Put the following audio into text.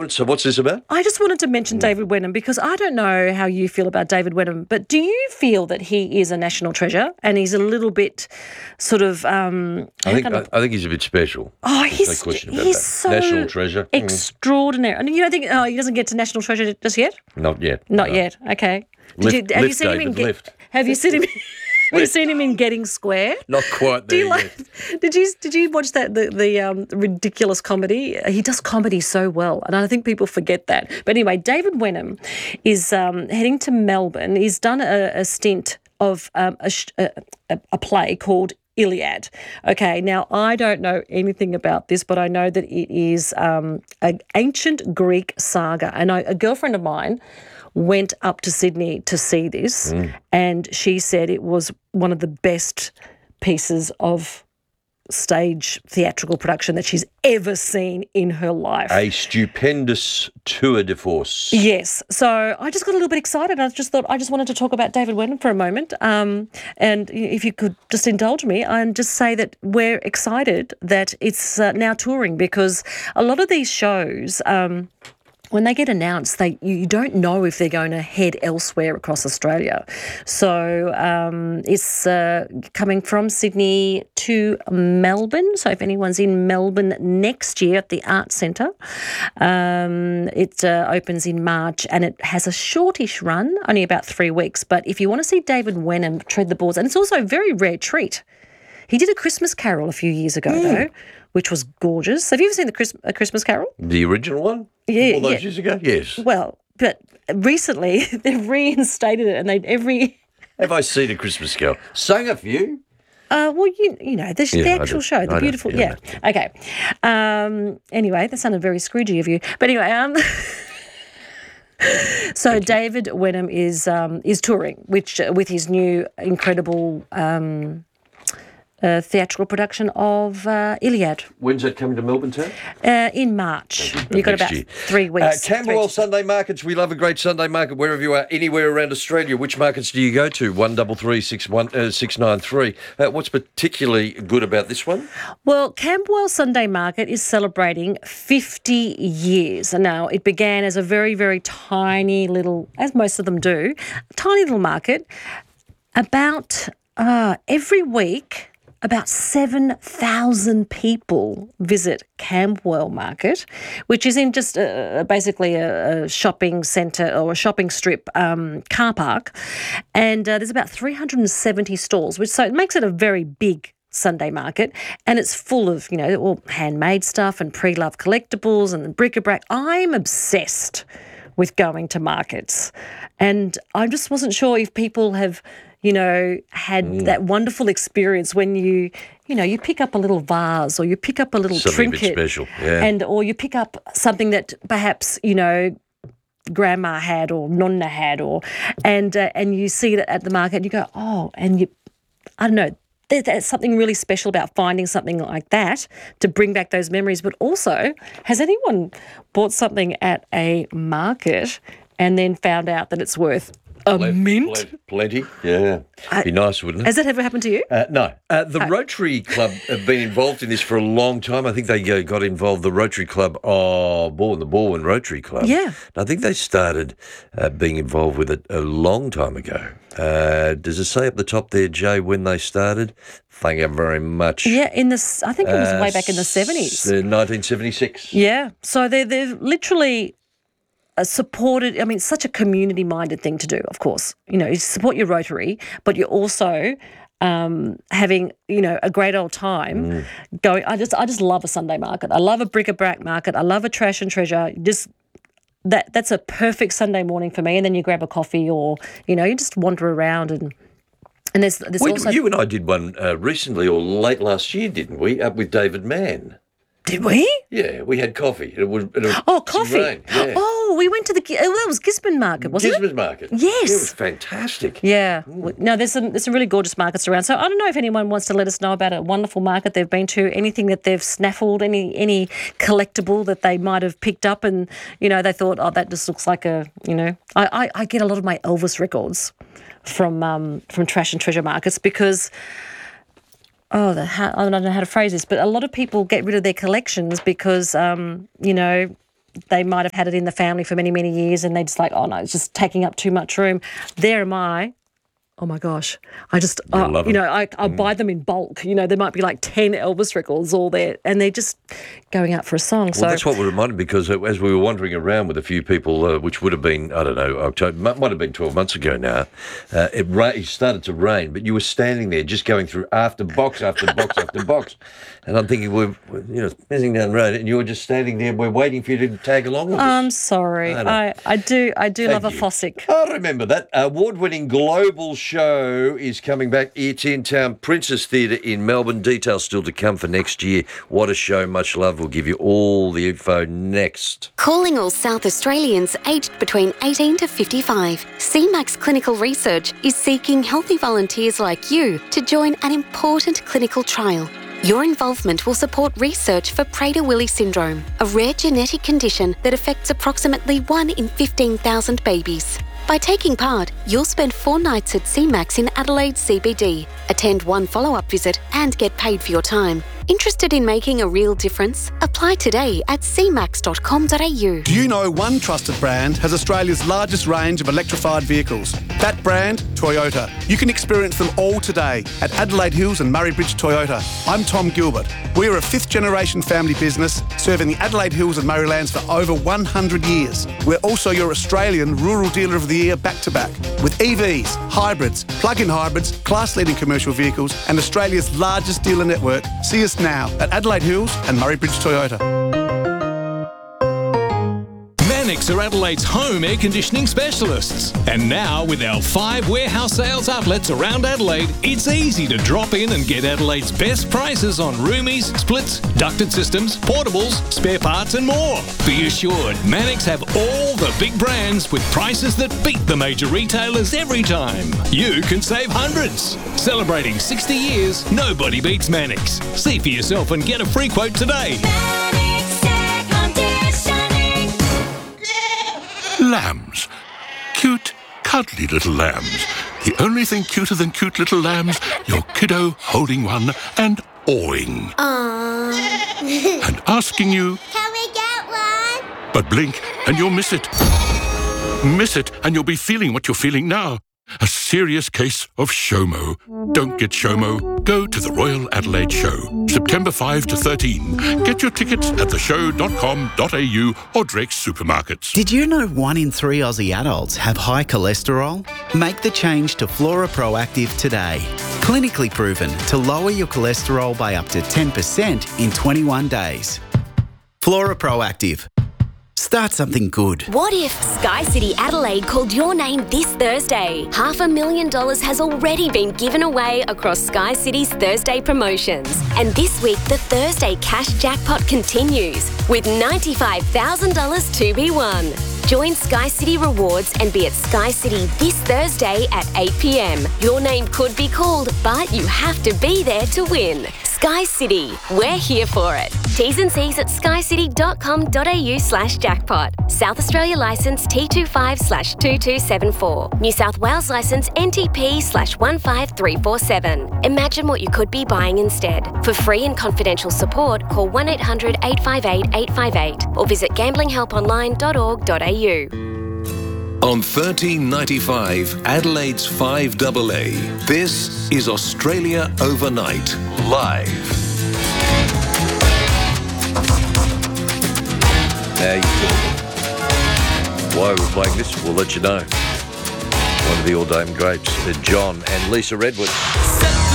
So what's this about? I just wanted to mention David Wenham because I don't know how you feel about David Wenham, but do you feel that he is a national treasure and he's a little bit sort of... I think he's a bit special. Oh, There's no question about he's that. so National treasure. extraordinary. And you don't think he doesn't get to national treasure just yet? Not yet. Not no. yet. Okay. Lift, Have you seen him in David, lift. Have you seen him? Have you seen him in Getting Square? Not quite Do there you like? Did you watch that the ridiculous comedy? He does comedy so well, and I think people forget that. But anyway, David Wenham is heading to Melbourne. He's done a stint of a play called Iliad. Okay, now I don't know anything about this, but I know that it is an ancient Greek saga, and a girlfriend of mine went up to Sydney to see this, and she said it was one of the best pieces of stage theatrical production that she's ever seen in her life. A stupendous tour de force. Yes. So I just got a little bit excited. I just thought I just wanted to talk about David Wenham for a moment. And if you could just indulge me and just say that we're excited that it's now touring, because a lot of these shows... when they get announced, you don't know if they're going to head elsewhere across Australia. So it's coming from Sydney to Melbourne. So if anyone's in Melbourne next year at the Arts Centre, it opens in March and it has a shortish run, only about 3 weeks. But if you want to see David Wenham tread the boards, and it's also a very rare treat. He did A Christmas Carol a few years ago, though, which was gorgeous. Have you ever seen A Christmas Carol? The original one? Yeah. All those years ago? Yes. Well, but recently they've reinstated it, and Have I seen A Christmas Carol? Sang a few? Well, you know, the actual show, the beautiful, yeah. Okay. Anyway, that sounded very Scroogey of you. But anyway, so David Wenham is touring, with his new incredible theatrical production of Iliad. When's that coming to Melbourne town? In March. You've got about 3 weeks. Camberwell Sunday Markets. We love a great Sunday market wherever you are, anywhere around Australia. Which markets do you go to? 1336 693. What's particularly good about this one? Well, Camberwell Sunday Market is celebrating 50 years. And now it began as a very, very tiny little, as most of them do, tiny little market. About every week, about 7,000 people visit Camberwell Market, which is in just basically a shopping centre or a shopping strip car park. And there's about 370 stalls, so it makes it a very big Sunday market, and it's full of, all handmade stuff and pre-loved collectibles and bric-a-brac. I'm obsessed with going to markets, and I just wasn't sure if people have had that wonderful experience when you pick up a little vase or you pick up a little something trinket, a bit special, yeah. or you pick up something that perhaps grandma had or nonna had, and you see it at the market and you go, I don't know. There's something really special about finding something like that to bring back those memories. But also, has anyone bought something at a market and then found out that it's worth a mint? Plenty, yeah. Be nice, wouldn't it? Has that ever happened to you? No. The Rotary Club have been involved in this for a long time. I think they got involved, the Rotary Club, the Balwyn Rotary Club. Yeah. I think they started being involved with it a long time ago. Does it say up the top there, Jay, when they started? Thank you very much. Yeah, I think it was way back in the 70s. 1976. Yeah. So they're literally supported. I mean, it's such a community-minded thing to do, of course. You support your Rotary, but you're also having, a great old time going. I just love a Sunday market. I love a bric-a-brac market. I love a trash and treasure. That's a perfect Sunday morning for me. And then you grab a coffee or, you just wander around and there's also... You and I did one recently or late last year, didn't we, up with David Mann? Did we? Yeah, we had coffee. Coffee. Rain, yeah. Oh, we went to that was Gisborne Market, wasn't it? Gisborne Market. Yes. Yeah, it was fantastic. Yeah. No, there's some really gorgeous markets around. So I don't know if anyone wants to let us know about a wonderful market they've been to, anything that they've snaffled, any collectible that they might have picked up and, they thought, that just looks like I get a lot of my Elvis records from trash and treasure markets because... I don't know how to phrase this, but a lot of people get rid of their collections because, they might have had it in the family for many, many years and they just like, oh no, it's just taking up too much room. There am I. Oh my gosh! love them. I'll buy them in bulk. There might be like 10 Elvis records all there, and they're just going out for a song. Well, that's what we reminded, because as we were wandering around with a few people, which would have been, I don't know, October, might have been 12 months ago now, it started to rain, but you were standing there just going through after box after box after box. And I'm thinking, we're messing down the road, and you're just standing there. We're waiting for you to tag along with us. I'm sorry. I do love a Fossick. I remember that. Award-winning global show is coming back. It's in town, Princess Theatre in Melbourne. Details still to come for next year. What a show. Much love. We'll give you all the info next. Calling all South Australians aged between 18 to 55. CMAX Clinical Research is seeking healthy volunteers like you to join an important clinical trial. Your involvement will support research for Prader-Willi syndrome, a rare genetic condition that affects approximately 1 in 15,000 babies. By taking part, you'll spend 4 nights at CMAX in Adelaide CBD, attend 1 follow-up visit and get paid for your time. Interested in making a real difference? Apply today at cmax.com.au. Do you know one trusted brand has Australia's largest range of electrified vehicles? That brand, Toyota. You can experience them all today at Adelaide Hills and Murray Bridge Toyota. I'm Tom Gilbert. We're a 5th-generation family business serving the Adelaide Hills and Murraylands for over 100 years. We're also your Australian Rural Dealer of the Year back-to-back with EVs, hybrids, plug-in hybrids, class-leading commercial vehicles and Australia's largest dealer network. See us now at Adelaide Hills and Murray Bridge Toyota. Mannix are Adelaide's home air conditioning specialists. And now, with our 5 warehouse sales outlets around Adelaide, it's easy to drop in and get Adelaide's best prices on roomies, splits, ducted systems, portables, spare parts and more. Be assured, Mannix have all the big brands with prices that beat the major retailers every time. You can save hundreds. Celebrating 60 years, nobody beats Mannix. See for yourself and get a free quote today. Lambs. Cute, cuddly little lambs. The only thing cuter than cute little lambs, your kiddo holding one and awing. Aww. And asking you, Can we get one? but blink and you'll miss it. Miss it and you'll be feeling what you're feeling now. A serious case of SHOMO. Don't get SHOMO. Go to the Royal Adelaide Show, September 5 to 13. Get your tickets at theshow.com.au or Drake's supermarkets. Did you know 1 in 3 Aussie adults have high cholesterol? Make the change to Flora Proactive today. Clinically proven to lower your cholesterol by up to 10% in 21 days. Flora Proactive. Start something good. What if Sky City Adelaide called your name this Thursday? $500,000 has already been given away across Sky City's Thursday promotions. And this week, the Thursday cash jackpot continues with $95,000 to be won. Join Sky City Rewards and be at Sky City this Thursday at 8 p.m. Your name could be called, but you have to be there to win. Sky City, we're here for it. T's and C's at skycity.com.au/jackpot. South Australia licence T25/2274. New South Wales licence NTP/15347. Imagine what you could be buying instead. For free and confidential support, call 1-800-858-858 or visit gamblinghelponline.org.au. On 1395, Adelaide's 5AA. This is Australia Overnight, live. Now you why we're playing this, we'll let you know. One of the all-time greats, John and Lisa Redwood.